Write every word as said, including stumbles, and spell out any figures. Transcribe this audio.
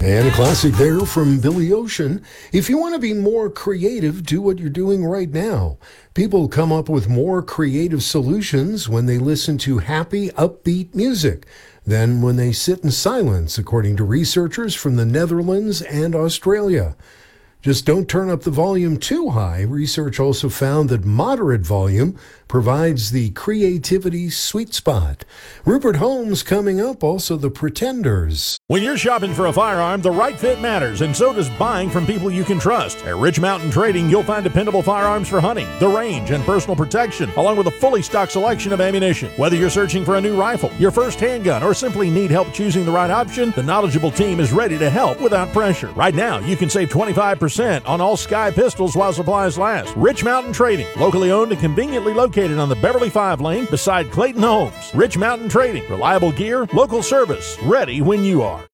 And a classic there from Billy Ocean. If you want to be more creative, do what you're doing right now. People come up with more creative solutions when they listen to happy, upbeat music than when they sit in silence, according to researchers from the Netherlands and Australia. Just don't turn up the volume too high. Research also found that moderate volume provides the creativity sweet spot. Rupert Holmes coming up, also The Pretenders. When you're shopping for a firearm, the right fit matters, and so does buying from people you can trust. At Rich Mountain Trading, you'll find dependable firearms for hunting, the range, and personal protection, along with a fully stocked selection of ammunition. Whether you're searching for a new rifle, your first handgun, or simply need help choosing the right option, the knowledgeable team is ready to help without pressure. Right now, you can save twenty-five percent on all Sky pistols while supplies last. Rich Mountain Trading, locally owned and conveniently located on the Beverly five lane beside Clayton Homes. Rich Mountain Trading, reliable gear, local service, ready when you are.